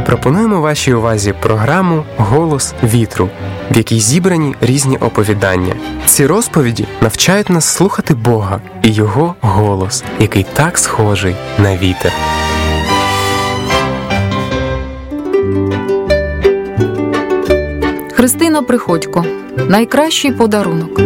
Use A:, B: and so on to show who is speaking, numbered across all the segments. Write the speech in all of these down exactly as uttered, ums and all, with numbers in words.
A: Пропонуємо вашій увазі програму «Голос вітру», в якій зібрані різні оповідання. Ці розповіді навчають нас слухати Бога і Його голос, який так схожий на вітер.
B: Христина Приходько. Найкращий подарунок.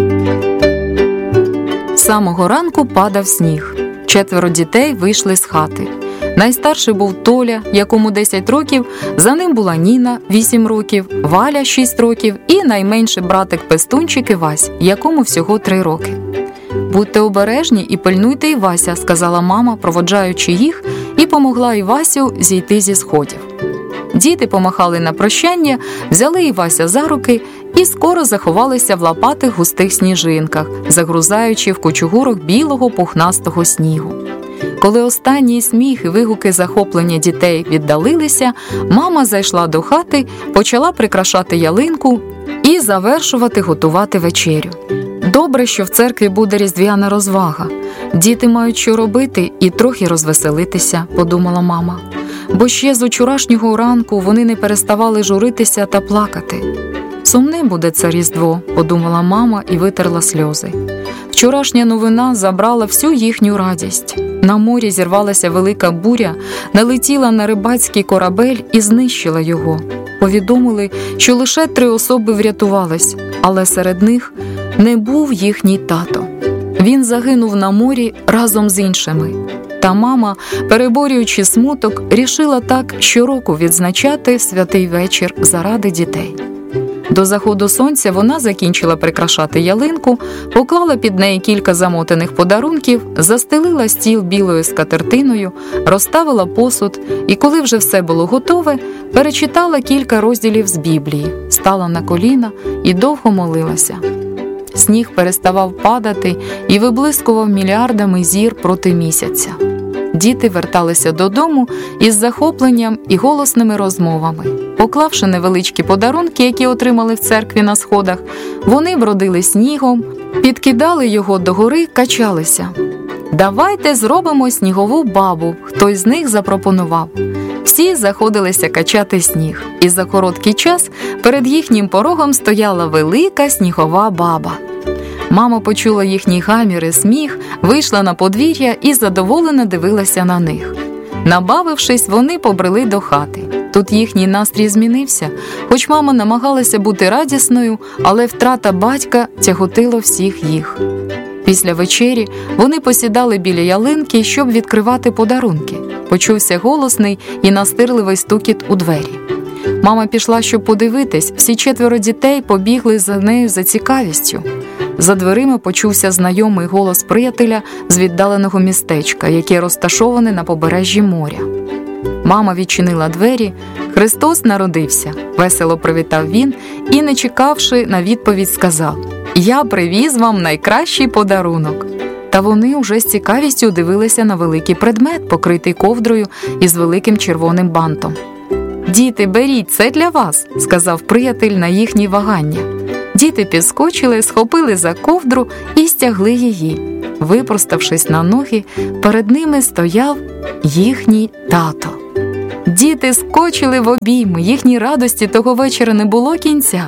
B: З самого ранку падав сніг. Четверо дітей вийшли з хати. Найстарший був Толя, якому десять років, за ним була Ніна, вісім років, Валя, шість років і найменший братик Пестунчик Івась, якому всього три роки. «Будьте обережні і пильнуйте Івася», – сказала мама, проводжаючи їх, і помогла Івасю зійти зі сходів. Діти помахали на прощання, взяли Івася за руки і скоро заховалися в лопатих густих сніжинках, загрузаючи в кучугурок білого пухнастого снігу. Коли останні сміх і вигуки захоплення дітей віддалилися, мама зайшла до хати, почала прикрашати ялинку і завершувати готувати вечерю. Добре, що в церкві буде різдвяна розвага. Діти мають що робити і трохи розвеселитися, подумала мама. Бо ще з учорашнього ранку вони не переставали журитися та плакати. Сумне буде це Різдво, подумала мама і витерла сльози. Вчорашня новина забрала всю їхню радість. На морі зірвалася велика буря, налетіла на рибацький корабель і знищила його. Повідомили, що лише три особи врятувались, але серед них не був їхній тато. Він загинув на морі разом з іншими. Та мама, переборюючи смуток, рішила так щороку відзначати святий вечір заради дітей. До заходу сонця вона закінчила прикрашати ялинку, поклала під неї кілька замотаних подарунків, застелила стіл білою скатертиною, розставила посуд і, коли вже все було готове, перечитала кілька розділів з Біблії, стала на коліна і довго молилася. Сніг переставав падати і виблискував мільярдами зір проти місяця. Діти верталися додому із захопленням і голосними розмовами. Поклавши невеличкі подарунки, які отримали в церкві на сходах, вони бродили снігом, підкидали його догори, качалися. «Давайте зробимо снігову бабу», – хтось з них запропонував. Всі заходилися качати сніг, і за короткий час перед їхнім порогом стояла велика снігова баба. Мама почула їхній гамір і сміх, вийшла на подвір'я і задоволено дивилася на них. Набавившись, вони побрели до хати. Тут їхній настрій змінився, хоч мама намагалася бути радісною, але втрата батька тяготила всіх їх. Після вечері вони посідали біля ялинки, щоб відкривати подарунки. Почувся голосний і настирливий стукіт у двері. Мама пішла, щоб подивитись, всі четверо дітей побігли за нею за цікавістю. За дверима почувся знайомий голос приятеля з віддаленого містечка, яке розташоване на побережжі моря. Мама відчинила двері. «Христос народився», – весело привітав він і, не чекавши на відповідь, сказав: «Я привіз вам найкращий подарунок». Та вони уже з цікавістю дивилися на великий предмет, покритий ковдрою із великим червоним бантом. «Діти, беріть, це для вас», – сказав приятель на їхні вагання. Діти підскочили, схопили за ковдру і стягли її. Випроставшись на ноги, перед ними стояв їхній тато. Діти скочили в обійми, їхній радості того вечора не було кінця.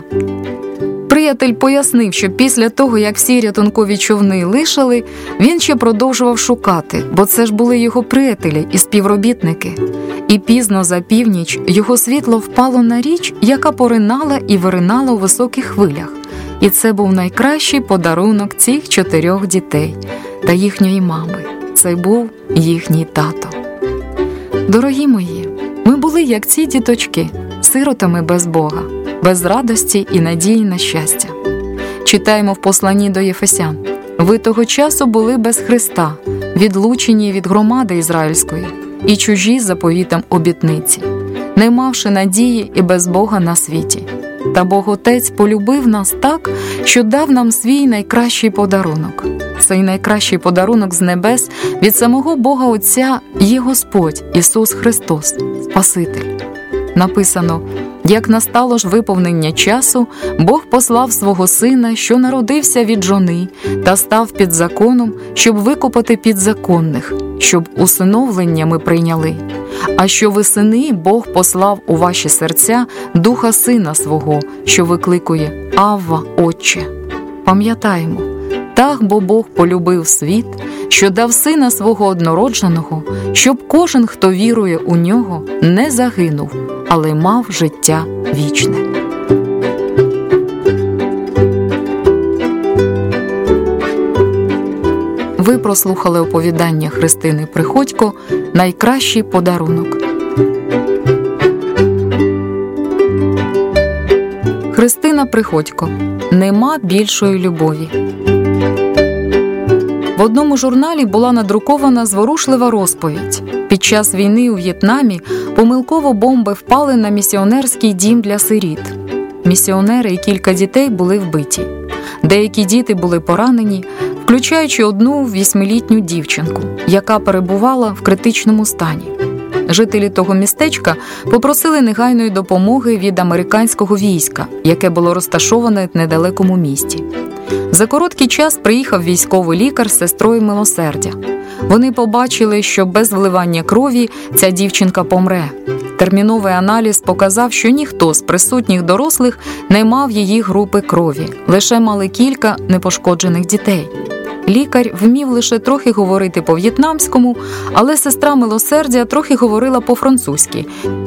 B: Приятель пояснив, що після того, як всі рятункові човни лишили, він ще продовжував шукати, бо це ж були його приятелі і співробітники. І пізно за північ його світло впало на річ, яка поринала і виринала у високих хвилях. І це був найкращий подарунок цих чотирьох дітей та їхньої мами. Це був їхній тато. Дорогі мої, ми були як ці діточки, сиротами без Бога, без радості і надії на щастя. Читаємо в посланні до Єфесян: «Ви того часу були без Христа, відлучені від громади ізраїльської, і чужі заповітам обітниці, не мавши надії і без Бога на світі. Та Бог Отець полюбив нас так, що дав нам свій найкращий подарунок. Цей найкращий подарунок з небес від самого Бога Отця є Господь Ісус Христос, Спаситель». Написано: Як настало ж виповнення часу, Бог послав свого сина, що народився від жони, та став під законом, щоб викупити підзаконних, щоб усиновлення ми прийняли. А що ви сини, Бог послав у ваші серця духа сина свого, що викликує «Авва, Отче». Пам'ятаємо, так бо Бог полюбив світ, що дав сина свого однородженого, щоб кожен, хто вірує у нього, не загинув, але мав життя вічне. Ви прослухали оповідання Христини Приходько «Найкращий подарунок». Христина Приходько. Нема більшої любові. В одному журналі була надрукована зворушлива розповідь. Під час війни у В'єтнамі помилково бомби впали на місіонерський дім для сиріт. Місіонери і кілька дітей були вбиті. Деякі діти були поранені, включаючи одну восьмилітню дівчинку, яка перебувала в критичному стані. Жителі того містечка попросили негайної допомоги від американського війська, яке було розташоване в недалекому місті. За короткий час приїхав військовий лікар з сестрою милосердя. Вони побачили, що без вливання крові ця дівчинка помре. Терміновий аналіз показав, що ніхто з присутніх дорослих не мав її групи крові, лише мали кілька непошкоджених дітей. Лікар вмів лише трохи говорити по-в'єтнамському, але сестра милосердя трохи говорила по-французьки.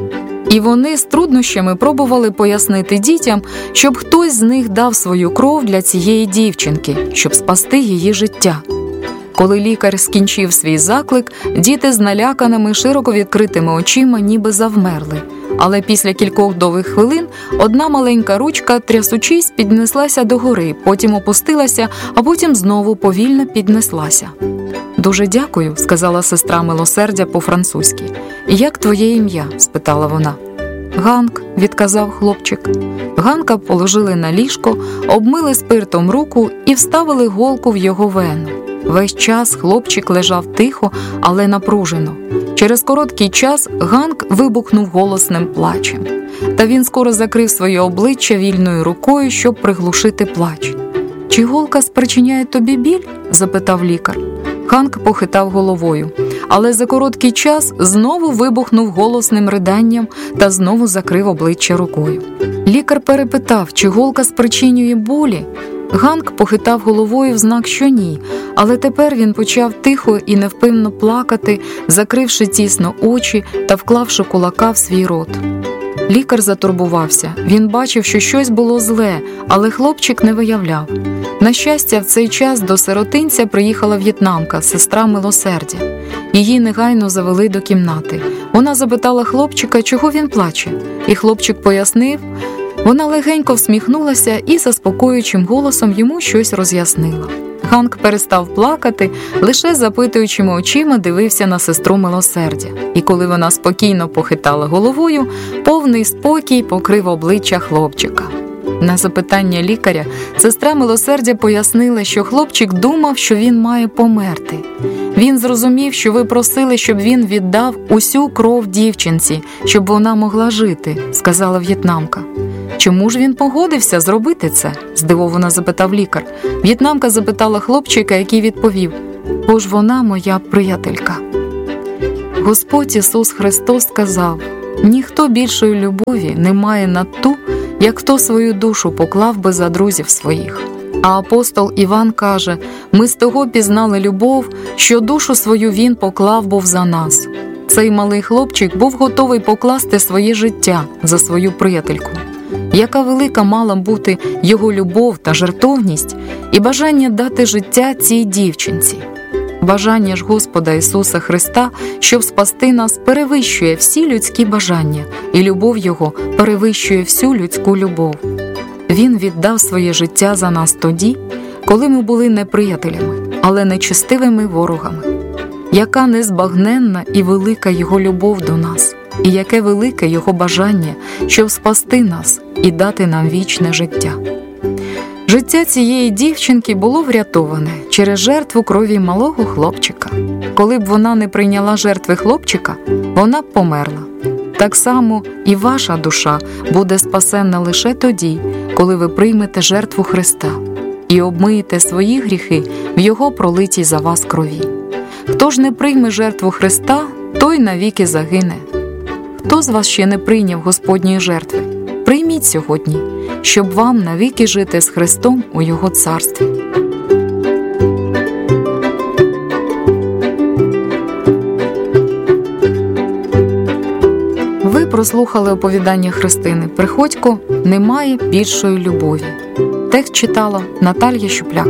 B: І вони з труднощами пробували пояснити дітям, щоб хтось з них дав свою кров для цієї дівчинки, щоб спасти її життя. Коли лікар скінчив свій заклик, діти з наляканими, широко відкритими очима ніби завмерли. Але після кількох довгих хвилин одна маленька ручка, трясучись, піднеслася догори, потім опустилася, а потім знову повільно піднеслася. «Дуже дякую», – сказала сестра милосердя по-французьки. «Як твоє ім'я?» – спитала вона. «Ганк», – відказав хлопчик. Ганка положили на ліжко, обмили спиртом руку і вставили голку в його вену. Весь час хлопчик лежав тихо, але напружено. Через короткий час Ганк вибухнув голосним плачем. Та він скоро закрив своє обличчя вільною рукою, щоб приглушити плач. «Чи голка спричиняє тобі біль?» – запитав лікар. Ганк похитав головою, але за короткий час знову вибухнув голосним риданням та знову закрив обличчя рукою. Лікар перепитав, чи голка спричинює болі. Ганк похитав головою в знак, що ні, але тепер він почав тихо і невпинно плакати, закривши тісно очі та вклавши кулака в свій рот. Лікар затурбувався. Він бачив, що щось було зле, але хлопчик не виявляв. На щастя, в цей час до сиротинця приїхала в'єтнамка, сестра милосердя. Її негайно завели до кімнати. Вона запитала хлопчика, чого він плаче, і хлопчик пояснив. Вона легенько всміхнулася і заспокоюючим голосом йому щось роз'яснила. Ганк перестав плакати, лише запитуючими очима дивився на сестру милосердя. І коли вона спокійно похитала головою, повний спокій покрив обличчя хлопчика. На запитання лікаря сестра милосердя пояснила, що хлопчик думав, що він має померти. Він зрозумів, що ви просили, щоб він віддав усю кров дівчинці, щоб вона могла жити, сказала в'єтнамка. «Чому ж він погодився зробити це?» – здивовано запитав лікар. В'єтнамка запитала хлопчика, який відповів: «Бо ж вона моя приятелька». Господь Ісус Христос сказав: «Ніхто більшої любові не має на ту, як хто свою душу поклав би за друзів своїх». А апостол Іван каже: «Ми з того пізнали любов, що душу свою він поклав був за нас». Цей малий хлопчик був готовий покласти своє життя за свою приятельку. Яка велика мала бути його любов та жертовність і бажання дати життя цій дівчинці. Бажання ж Господа Ісуса Христа, щоб спасти нас, перевищує всі людські бажання, і любов Його перевищує всю людську любов. Він віддав своє життя за нас тоді, коли ми були не приятелями, але нечестивими ворогами. Яка незбагненна і велика Його любов до нас, і яке велике Його бажання, щоб спасти нас і дати нам вічне життя. Життя цієї дівчинки було врятоване через жертву крові малого хлопчика. Коли б вона не прийняла жертви хлопчика, вона б померла. Так само і ваша душа буде спасенна лише тоді, коли ви приймете жертву Христа і обмиєте свої гріхи в Його пролитій за вас крові. Хто ж не прийме жертву Христа, той навіки загине. Хто з вас ще не прийняв Господньої жертви? Прийміть сьогодні, щоб вам навіки жити з Христом у Його царстві. Ви прослухали оповідання Христини Приходько «Немає більшої любові». Текст читала Наталія Щупляк.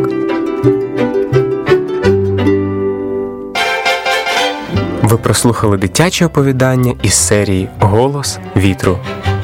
A: Ви прослухали дитяче оповідання із серії «Голос вітру».